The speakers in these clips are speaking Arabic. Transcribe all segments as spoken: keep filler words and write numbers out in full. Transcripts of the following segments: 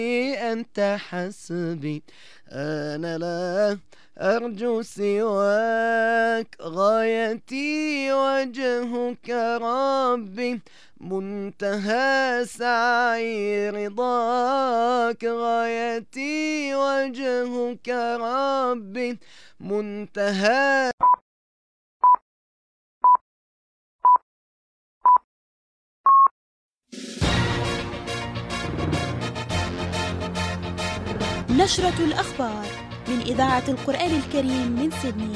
أنت حسبي، أنا لا أرجو سواك، غايتي وجهك ربي، منتهى سعي رضاك، غايتي وجهك ربي، منتهى. نشرة الأخبار من إذاعة القرآن الكريم من سيدني.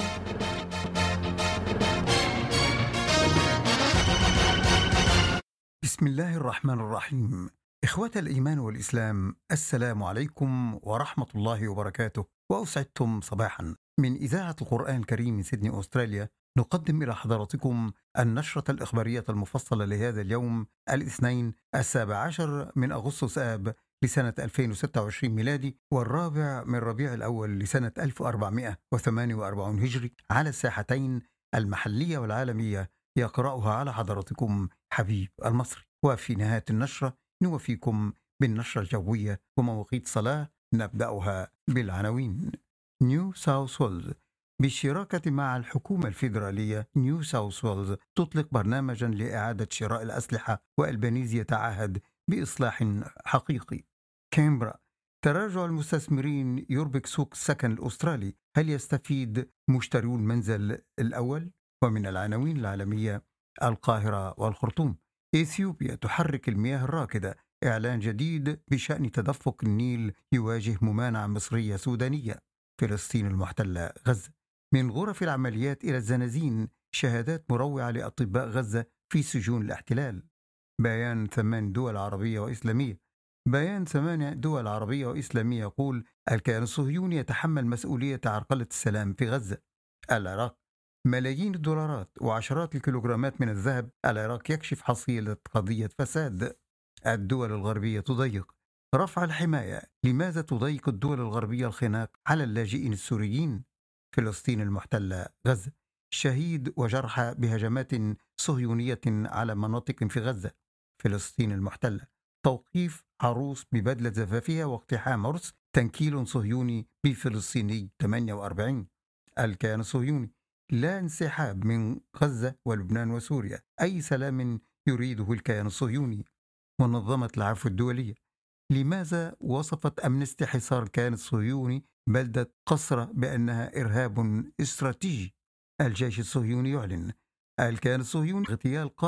بسم الله الرحمن الرحيم. إخوة الإيمان والإسلام، السلام عليكم ورحمة الله وبركاته، وأسعدتم صباحا. من إذاعة القرآن الكريم من سيدني أستراليا نقدم إلى حضراتكم النشرة الإخبارية المفصلة لهذا اليوم الاثنين السابع عشر من أغسطس آب لسنة ألفين وستة وعشرين ميلادي، والرابع من ربيع الأول لسنة ألف وأربعمائة وثمانية وأربعين هجري، على الساحتين المحلية والعالمية. يقرأها على حضراتكم حبيب المصري. وفي نهاية النشرة نوفيكم بالنشرة الجوية ومواقيت صلاة. نبدأها بالعناوين. نيو ساوث ويلز بالشراكة مع الحكومة الفيدرالية، نيو ساوث ويلز تطلق برنامجا لإعادة شراء الأسلحة، وألبانيز يتعهد بإصلاح حقيقي. كامبرا تراجع المستثمرين يربك سوق السكن الأسترالي، هل يستفيد مشتريو المنزل الأول؟ ومن العناوين العالمية، القاهرة والخرطوم، إثيوبيا تحرك المياه الراكدة، إعلان جديد بشأن تدفق النيل يواجه ممانعة مصرية سودانية. فلسطين المحتلة، غزة، من غرف العمليات إلى الزنازين، شهادات مروعة لأطباء غزة في سجون الاحتلال. بيان ثمان دول عربية وإسلامية بيان ثمان دول عربية وإسلامية يقول: الكيان الصهيوني يتحمل مسؤولية عرقلة السلام في غزة. العراق، ملايين الدولارات وعشرات الكيلوغرامات من الذهب، العراق يكشف حصيلة قضية فساد. الدول الغربية تضيق رفع الحماية، لماذا تضيق الدول الغربية الخناق على اللاجئين السوريين؟ فلسطين المحتلة، غزة، شهيد وجرحى بهجمات صهيونية على مناطق في غزة. فلسطين المحتلة، توقيف عروس ببدلة زفافها واقتحام عرس، تنكيل صهيوني بفلسطيني ثمانية وأربعين. الكيان الصهيوني، لا انسحاب من غزة ولبنان وسوريا، أي سلام يريده الكيان الصهيوني. منظمة العفو الدولية، لماذا وصفت أمنستي حصار الكيان الصهيوني بلدة قصرة بأنها إرهاب استراتيجي؟ الجيش الصهيوني يعلن: الكيان الصهيوني اغتيال